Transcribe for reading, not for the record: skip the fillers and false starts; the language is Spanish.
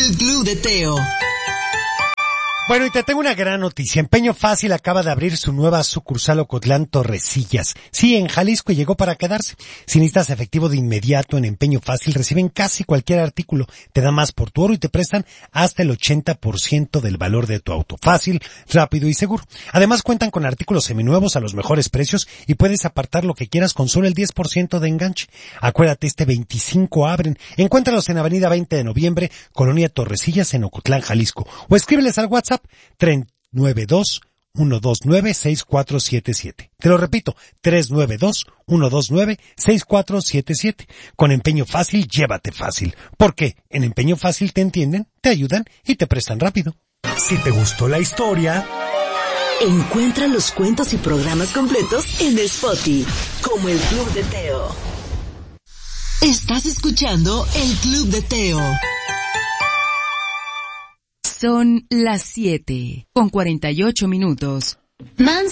El Club de Teo. Bueno, y te tengo una gran noticia. Empeño Fácil acaba de abrir su nueva sucursal Ocotlán Torrecillas. Sí, en Jalisco, y llegó para quedarse. Si necesitas efectivo de inmediato en Empeño Fácil, reciben casi cualquier artículo. Te dan más por tu oro y te prestan hasta el 80% del valor de tu auto. Fácil, rápido y seguro. Además, cuentan con artículos seminuevos a los mejores precios y puedes apartar lo que quieras con solo el 10% de enganche. Acuérdate, este 25 abren. Encuéntralos en Avenida 20 de Noviembre, Colonia Torrecillas, en Ocotlán, Jalisco. O escríbeles al WhatsApp 392-129-6477. Te lo repito, 392-129-6477. Con Empeño Fácil, llévate fácil. Porque en Empeño Fácil te entienden, te ayudan y te prestan rápido. Si te gustó la historia, encuentra los cuentos y programas completos en Spotify, como El Club de Teo. Estás escuchando El Club de Teo. Son las 7:48.